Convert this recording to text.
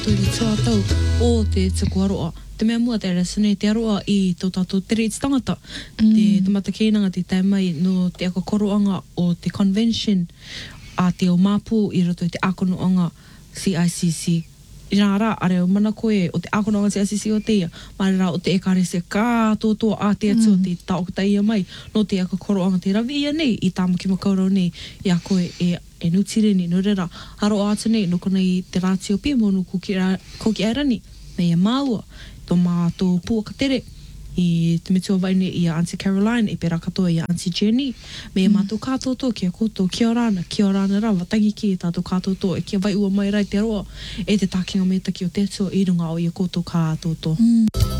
Tui tua tau o te tuku aroa. Te mea mua te resone te aroa I tō tātou tere te tangata. Te tamata kēnanga te taimai no te ako koroanga o te convention a te o Māpū I roto I te akonoanga CICC. I rā rā, are o mana koe o te akonoanga CICC o te ia, mare rā o te ekarese kā tō a te atu o te taokuta ia mai, no te ako koroanga te rawi ia nei, I tāma ki makaurau nei, I a koe e nutire ni, no rera, haro atu nei, no kona I te rātio pia monu koki airani, me ia māua, tō mā tō pua tere, I te mitua vaine I a Auntie Caroline, I pera katoa I a Auntie Jenny, me ia mātou kātoto kia koutou, kia orana rawa, tangi ki tātou kātoto, e kia vai ua mai rai te roa, e te tākinga me taki o te atua I runga o I a koutou kātoto.